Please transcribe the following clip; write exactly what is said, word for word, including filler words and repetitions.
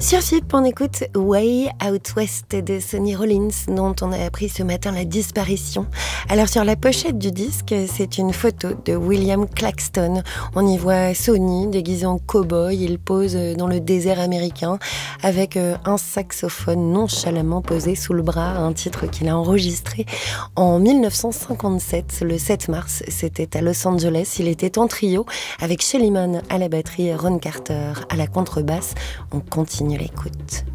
Sur F I P, on écoute Way Out West de Sonny Rollins, dont on a appris ce matin la disparition. Alors sur la pochette du disque, c'est une photo de William Claxton. On y voit Sonny déguisé en cow-boy. Il pose dans le désert américain avec un saxophone nonchalamment posé sous le bras, un titre qu'il a enregistré en dix-neuf cent cinquante-sept, le sept mars. C'était à Los Angeles. Il était en trio avec Shelly Manne à la batterie et Ron Carter à la contrebasse. On continue l'écoute.